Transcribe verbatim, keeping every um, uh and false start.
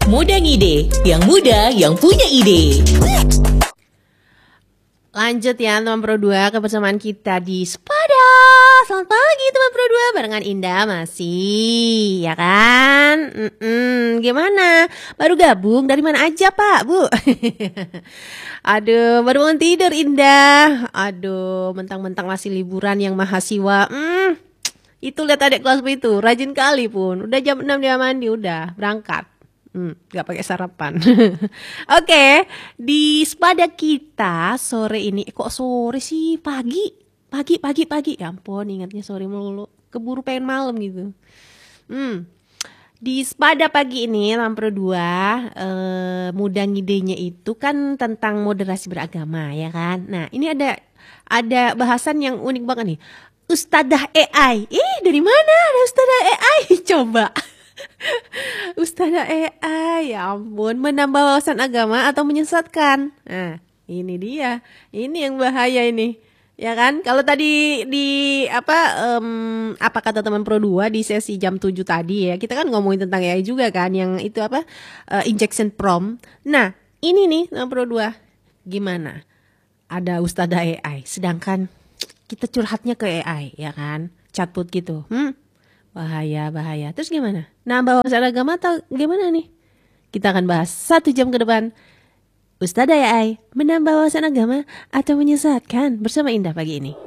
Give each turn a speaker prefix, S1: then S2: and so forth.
S1: Muda Ngide, yang muda yang punya ide.
S2: Lanjut ya teman Pro dua, kebersamaan kita di Sepada. Selamat pagi teman Pro dua, barengan Indah masih, ya kan? Mm-mm, gimana? Baru gabung dari mana aja Pak, Bu? Aduh, baru bangun tidur Indah. Aduh, mentang-mentang masih liburan yang mahasiswa. Hmm, itu lihat adik kelasku itu, rajin kali pun. Udah jam enam dia mandi, udah berangkat. Hmm, gak pakai sarapan. Oke, okay, di Sepada kita sore ini, eh, kok sore sih? Pagi, pagi, pagi, pagi. Ya ampun, ingatnya sore mulu. Keburu pengen malam gitu. Hmm, di Sepada pagi ini, Lampro dua, eh, muda ngidenya itu kan tentang moderasi beragama, ya kan? Nah, ini ada ada bahasan yang unik banget nih. Ustadzah A I. Ih, dari mana ada Ustadzah A I? Coba. Ustadzah A I, ya ampun, menambah wawasan agama atau menyesatkan? Nah, ini dia, ini yang bahaya ini, ya kan? Kalau tadi di apa um, apa kata teman Pro dua di sesi jam tujuh tadi ya, kita kan ngomongin tentang A I juga kan, yang itu apa uh, injection prompt. Nah, ini nih teman Pro dua, gimana? Ada Ustadzah A I, sedangkan kita curhatnya ke A I, ya kan? Chatbot gitu, hmm? Bahaya, bahaya. Terus gimana? Nambah wawasan agama atau gimana nih? Kita akan bahas satu jam ke depan. Ustadzah A I, menambah wawasan agama atau menyesatkan? Bersama Indah pagi ini.